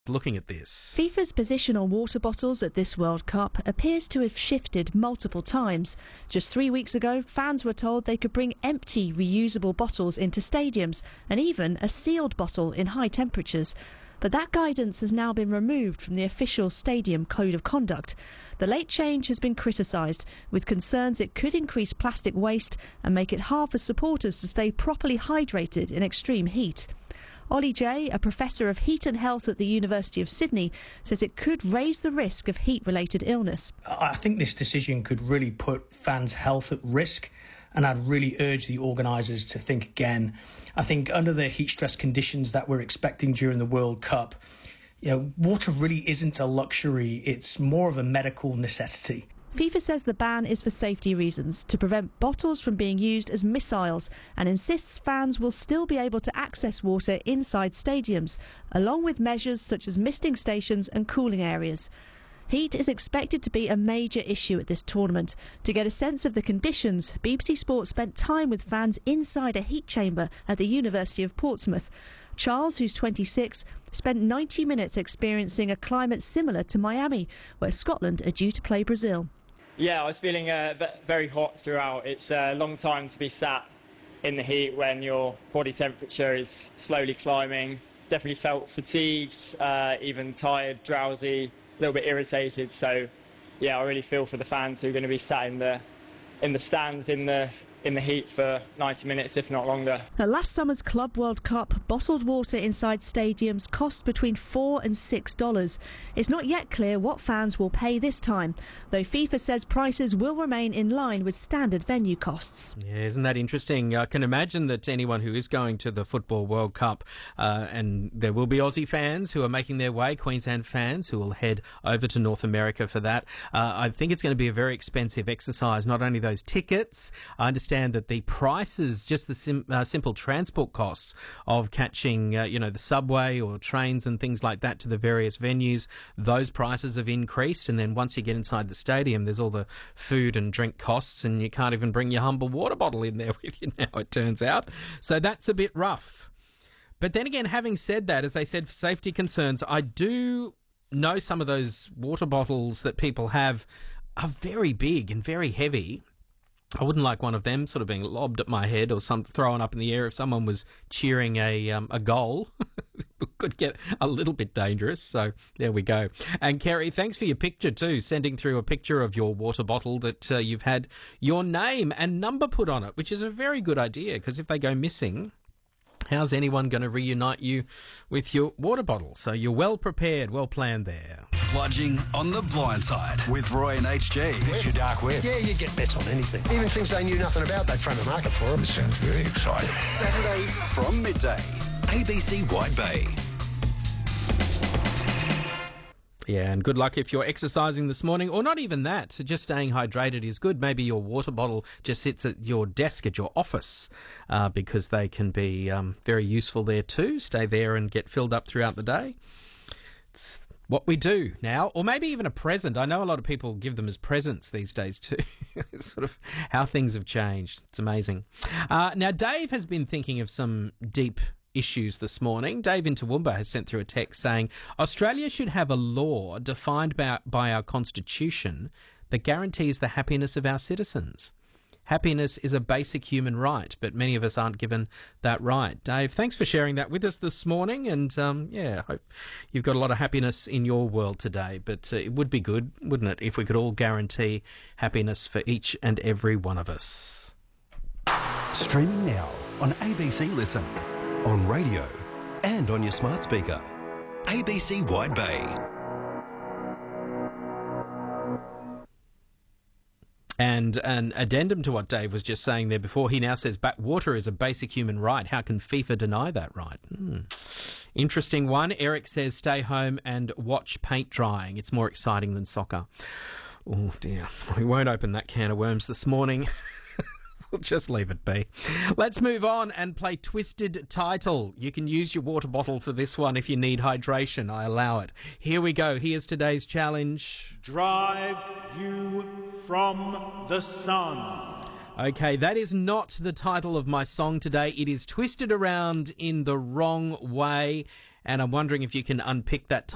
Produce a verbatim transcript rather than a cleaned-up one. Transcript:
looking at this. FIFA's position on water bottles at this World Cup appears to have shifted multiple times. Just three weeks ago, fans were told they could bring empty reusable bottles into stadiums and even a sealed bottle in high temperatures. But that guidance has now been removed from the official stadium code of conduct. The late change has been criticised, with concerns it could increase plastic waste and make it hard for supporters to stay properly hydrated in extreme heat. Ollie Jay, a professor of heat and health at the University of Sydney, says it could raise the risk of heat-related illness. I think this decision could really put fans' health at risk, and I'd really urge the organisers to think again. I think under the heat stress conditions that we're expecting during the World Cup, you know, water really isn't a luxury, it's more of a medical necessity. FIFA says the ban is for safety reasons, to prevent bottles from being used as missiles, and insists fans will still be able to access water inside stadiums, along with measures such as misting stations and cooling areas. Heat is expected to be a major issue at this tournament. To get a sense of the conditions, B B C Sport spent time with fans inside a heat chamber at the University of Portsmouth. Charles, who's twenty-six, spent ninety minutes experiencing a climate similar to Miami, where Scotland are due to play Brazil. Yeah, I was feeling uh, very hot throughout. It's a long time to be sat in the heat when your body temperature is slowly climbing. Definitely felt fatigued, uh, even tired, drowsy, a little bit irritated. So, yeah, I really feel for the fans who are going to be sat in the in the stands in the in the heat for ninety minutes, if not longer. At last summer's Club World Cup, bottled water inside stadiums cost between four and six dollars. It's not yet clear what fans will pay this time, though FIFA says prices will remain in line with standard venue costs. Yeah, isn't that interesting? I can imagine that anyone who is going to the Football World Cup, uh, and there will be Aussie fans who are making their way, Queensland fans who will head over to North America for that. Uh, I think it's going to be a very expensive exercise, not only those tickets. I understand that the prices, just the sim, uh, simple transport costs of catching, uh, you know, the subway or trains and things like that to the various venues, those prices have increased. And then once you get inside the stadium, there's all the food and drink costs, and you can't even bring your humble water bottle in there with you now, it turns out. So that's a bit rough. But then again, having said that, as they said, for safety concerns, I do know some of those water bottles that people have are very big and very heavy. I wouldn't like one of them sort of being lobbed at my head or some thrown up in the air if someone was cheering a um, a goal. It could get a little bit dangerous. So there we go. And Kerry, thanks for your picture too, sending through a picture of your water bottle that uh, you've had your name and number put on it, which is a very good idea, because if they go missing, how's anyone going to reunite you with your water bottle? So you're well prepared, well planned there. Bludging on the blind side with Roy and H G. It's your dark web. Yeah, you get bets on anything. Even things they knew nothing about, they'd front the market for them. This sounds very exciting. Saturdays from midday. A B C Wide Bay. Yeah, and good luck if you're exercising this morning, or not even that. So just staying hydrated is good. Maybe your water bottle just sits at your desk at your office, uh, because they can be um, very useful there too. Stay there and get filled up throughout the day. It's what we do now, or maybe even a present. I know a lot of people give them as presents these days too. It's sort of how things have changed. It's amazing. Uh, now, Dave has been thinking of some deep issues this morning. Dave in Toowoomba has sent through a text saying Australia should have a law defined by, by our constitution that guarantees the happiness of our citizens. Happiness is a basic human right, but many of us aren't given that right. Dave, thanks for sharing that with us this morning, and um, yeah, I hope you've got a lot of happiness in your world today. But uh, it would be good, wouldn't it, if we could all guarantee happiness for each and every one of us. Streaming now on A B C Listen, on radio and on your smart speaker. A B C Wide Bay. And an addendum to what Dave was just saying there before, he now says water is a basic human right. How can FIFA deny that right? Hmm. Interesting one. Eric says stay home and watch paint drying. It's more exciting than soccer. Oh dear. We won't open that can of worms this morning. We'll just leave it be. Let's move on and play Twisted Title. You can use your water bottle for this one if you need hydration. I allow it. Here we go. Here's today's challenge. Drive you from the sun. Okay, that is not the title of my song today. It is twisted around in the wrong way, and I'm wondering if you can unpick that title.